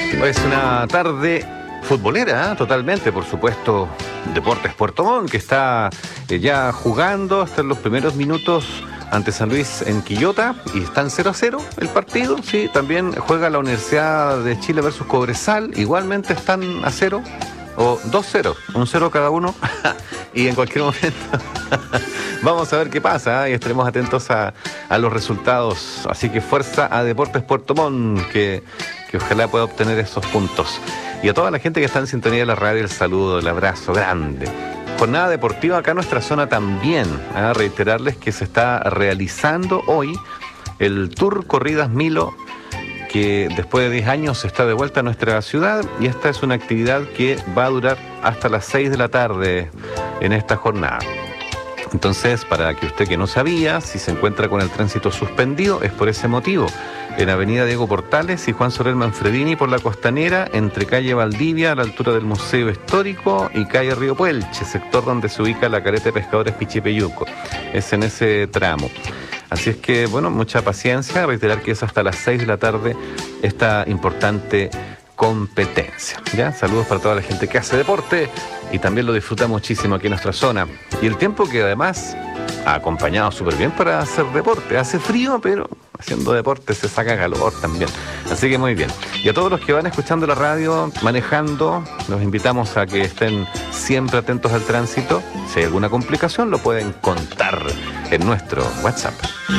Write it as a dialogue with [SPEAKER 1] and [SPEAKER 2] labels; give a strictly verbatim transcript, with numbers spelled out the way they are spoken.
[SPEAKER 1] Es una tarde futbolera, ¿eh? Totalmente, por supuesto. Deportes Puerto Montt, que está eh, ya jugando hasta los primeros minutos ante San Luis en Quillota, y están cero a cero el partido. Sí, también juega la Universidad de Chile versus Cobresal, igualmente están a cero, o dos cero, un cero cada uno, y en cualquier momento vamos a ver qué pasa, ¿eh? Y estaremos atentos a, a los resultados. Así que fuerza a Deportes Puerto Montt, que, que ojalá pueda obtener esos puntos. Y a toda la gente que está en sintonía de la radio, el saludo, el abrazo grande. Jornada deportiva acá en nuestra zona también. A reiterarles que se está realizando hoy el Tour Corridas Milo, que después de diez años está de vuelta a nuestra ciudad, y esta es una actividad que va a durar hasta las seis de la tarde en esta jornada. Entonces, para que usted que no sabía, si se encuentra con el tránsito suspendido, es por ese motivo. En Avenida Diego Portales y Juan Sorel Manfredini por la Costanera, entre calle Valdivia a la altura del Museo Histórico y calle Río Puelche, sector donde se ubica la careta de pescadores Pichipeyuco. Es en ese tramo. Así es que, bueno, mucha paciencia, reiterar que es hasta las seis de la tarde esta importante competencia. ¿Ya? Saludos para toda la gente que hace deporte y también lo disfruta muchísimo aquí en nuestra zona. Y el tiempo que además ha acompañado súper bien para hacer deporte. Hace frío, pero haciendo deporte se saca calor también. Así que muy bien. Y a todos los que van escuchando la radio, manejando, los invitamos a que estén siempre atentos al tránsito. Si hay alguna complicación, lo pueden contar en nuestro WhatsApp.